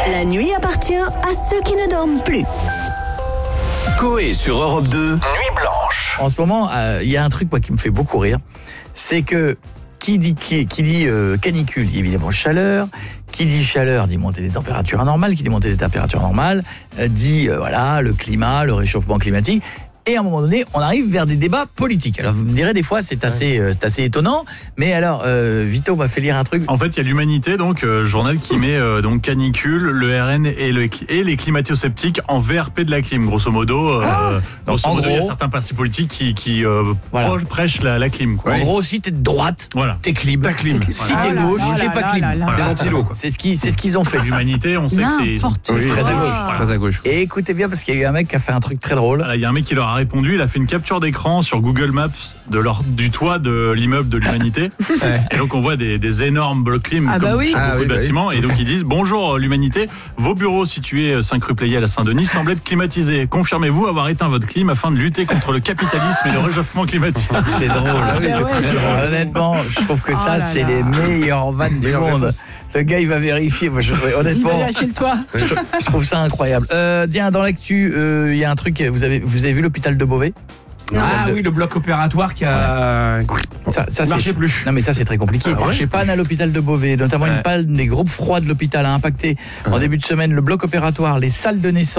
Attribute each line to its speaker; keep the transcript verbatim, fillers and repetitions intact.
Speaker 1: La nuit appartient à ceux qui ne dorment plus.
Speaker 2: Coé sur Europe deux, Nuit Blanche.
Speaker 3: En ce moment, il euh, y a un truc moi, qui me fait beaucoup rire. C'est que qui dit, qui, qui dit euh, canicule dit évidemment chaleur. Qui dit chaleur dit montée des températures anormales. Qui dit montée des températures normales euh, dit euh, voilà, le climat, le réchauffement climatique. Et à un moment donné, on arrive vers des débats politiques. Alors vous me direz, des fois, c'est assez, euh, c'est assez étonnant. Mais alors, euh, Vito m'a fait lire un truc.
Speaker 4: En fait, il y a l'Humanité, donc euh, journal qui met euh, donc canicule, le R N et, le, et les climato-sceptiques en V R P de la clim, grosso modo. Euh,
Speaker 3: Ah, donc,
Speaker 4: grosso
Speaker 3: en
Speaker 4: modo, il y a
Speaker 3: gros-
Speaker 4: certains partis politiques qui, qui euh,
Speaker 3: Voilà.
Speaker 4: pro- prêchent la, la clim. Quoi.
Speaker 3: En gros, si t'es de droite,
Speaker 4: Voilà.
Speaker 3: t'es clim.
Speaker 4: Ta clim.
Speaker 3: Si
Speaker 4: Voilà.
Speaker 3: t'es
Speaker 5: Oh là
Speaker 3: gauche,
Speaker 5: là
Speaker 3: t'es
Speaker 5: là
Speaker 3: pas
Speaker 5: là
Speaker 3: clim.
Speaker 5: là là.
Speaker 4: Voilà.
Speaker 6: Des ventilos, quoi.
Speaker 3: C'est ce qu'ils, c'est ce qu'ils ont fait.
Speaker 4: L'Humanité, on sait que c'est...
Speaker 5: N'importe
Speaker 6: Oui,
Speaker 3: C'est très à
Speaker 5: quoi.
Speaker 3: gauche.
Speaker 4: Voilà.
Speaker 6: Très à gauche.
Speaker 3: Et écoutez bien, parce qu'il y a eu un mec qui a fait un truc très drôle.
Speaker 4: Voilà, il y a un mec qui leur a répondu, il a fait une capture d'écran sur Google Maps de leur, du toit de l'immeuble de l'Humanité. Et donc on voit des, des énormes blocs clim
Speaker 5: Ah
Speaker 4: comme
Speaker 5: bah oui.
Speaker 4: sur
Speaker 6: Ah
Speaker 4: beaucoup
Speaker 6: oui,
Speaker 4: de
Speaker 6: bah
Speaker 4: bâtiments. Et donc ils disent, bonjour l'Humanité, vos bureaux situés cinq rue Pleyel à Saint-Denis semblent être climatisés. Confirmez-vous avoir éteint votre clim afin de lutter contre le capitalisme et le réchauffement climatique.
Speaker 3: C'est drôle.
Speaker 6: Ah oui,
Speaker 5: Ah
Speaker 6: c'est
Speaker 5: ouais,
Speaker 6: très
Speaker 5: je-
Speaker 6: drôle.
Speaker 3: Honnêtement, je trouve que
Speaker 5: Oh
Speaker 3: ça,
Speaker 5: là
Speaker 3: c'est
Speaker 5: là.
Speaker 3: les meilleures vannes du
Speaker 6: Meilleure
Speaker 3: monde.
Speaker 6: réponse.
Speaker 3: Le gars, il va vérifier. Moi, je,
Speaker 5: Il va
Speaker 3: honnêtement,
Speaker 5: vérifier le toit.
Speaker 3: je trouve ça incroyable. Euh, tiens, dans l'actu, euh, il y a un truc. Vous avez, vous avez vu l'hôpital de Beauvais?
Speaker 6: Ah
Speaker 3: de-
Speaker 6: oui, le bloc opératoire qui a...
Speaker 3: Ça, ça
Speaker 6: Ne marchait
Speaker 3: c'est-
Speaker 6: plus.
Speaker 3: Non, mais ça, c'est très compliqué.
Speaker 6: Ah ouais
Speaker 3: Chez Panne à l'hôpital de Beauvais, notamment
Speaker 4: Ouais.
Speaker 3: une panne des groupes froids de l'hôpital a impacté en début de semaine le bloc opératoire, les salles de naissance.